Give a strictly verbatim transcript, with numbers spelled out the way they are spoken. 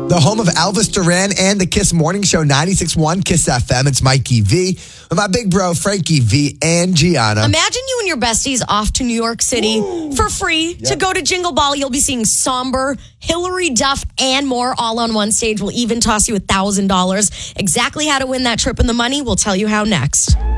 The home of Elvis Duran and the Kiss Morning Show, ninety-six point one Kiss F M. It's Mikey V with my big bro, Frankie V and Gianna. Imagine you and your besties off to New York City Ooh. for free yep. to go to Jingle Ball. You'll be seeing Somber, Hillary Duff, and more all on one stage. We'll even toss you one thousand dollars. Exactly how to win that trip and the money, we'll tell you how next.